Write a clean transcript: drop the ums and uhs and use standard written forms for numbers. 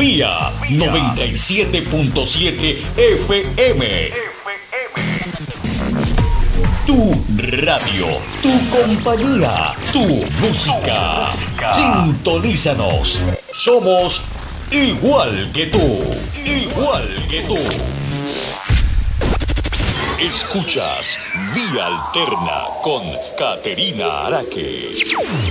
Vía 97.7 FM. Tu radio, tu compañía, tu música. Sintonízanos. Somos igual que tú. Igual que tú. Escuchas Vía Alterna con Caterina Araque.